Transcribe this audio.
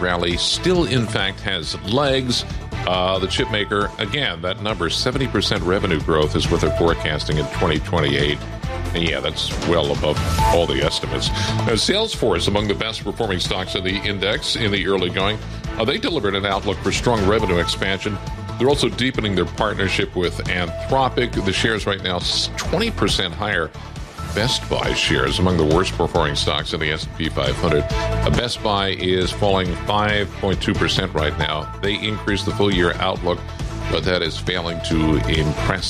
rally still, in fact, has legs. The chip maker, again, that number, 70% revenue growth is what they're forecasting in 2028. And yeah, that's well above all the estimates. Now, Salesforce, among the best performing stocks of the index in the early going, they delivered an outlook for strong revenue expansion. They're also deepening their partnership with Anthropic. The shares right now 20% higher. Best Buy shares among the worst performing stocks in the S&P 500. Best Buy is falling 5.2% right now. They increased the full year outlook, but that is failing to impress